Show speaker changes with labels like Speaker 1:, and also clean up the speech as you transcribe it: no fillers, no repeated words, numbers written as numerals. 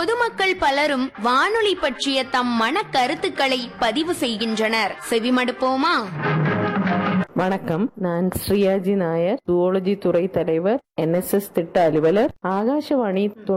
Speaker 1: பொதுமக்கள் பலரும் வானொலி பற்றிய தம் மன கருத்துக்களை பதிவு செய்கின்றனர். செவிமடுப்போமா?
Speaker 2: வணக்கம், நான் ஸ்ரீயாஜி நாயர், ஜூவாலஜி துறை தலைவர், NSS திட்ட அலுவலர். ஆகாஷவாணி